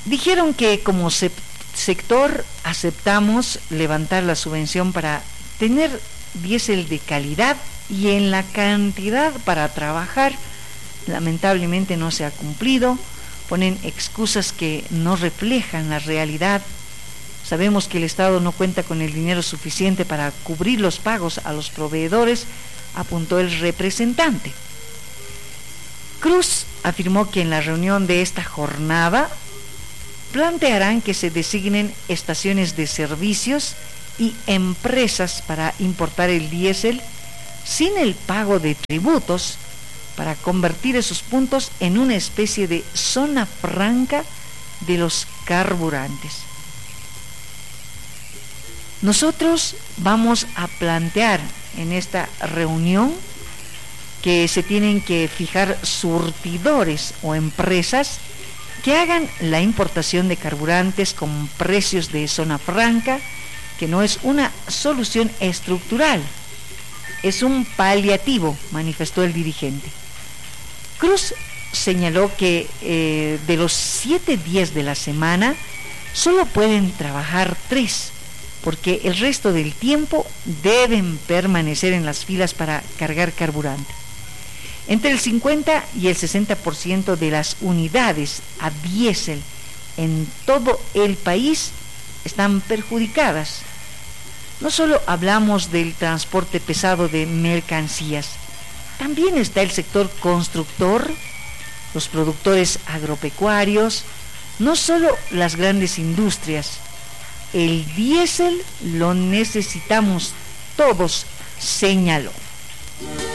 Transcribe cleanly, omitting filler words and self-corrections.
Dijeron que como sector aceptamos levantar la subvención para tener diésel de calidad y en la cantidad para trabajar. Lamentablemente no se ha cumplido, ponen excusas que no reflejan la realidad. Sabemos que el Estado no cuenta con el dinero suficiente para cubrir los pagos a los proveedores, apuntó el representante. Cruz afirmó que en la reunión de esta jornada plantearán que se designen estaciones de servicios y empresas para importar el diésel sin el pago de tributos, para convertir esos puntos en una especie de zona franca de los carburantes. Nosotros vamos a plantear en esta reunión que se tienen que fijar surtidores o empresas que hagan la importación de carburantes con precios de zona franca, que no es una solución estructural, es un paliativo, manifestó el dirigente. Cruz señaló que de los 7 días de la semana solo pueden trabajar 3, porque el resto del tiempo deben permanecer en las filas para cargar carburante. Entre el 50 y el 60% de las unidades a diésel en todo el país están perjudicadas. No solo hablamos del transporte pesado de mercancías, también está el sector constructor, los productores agropecuarios, no solo las grandes industrias. El diésel lo necesitamos todos, señaló.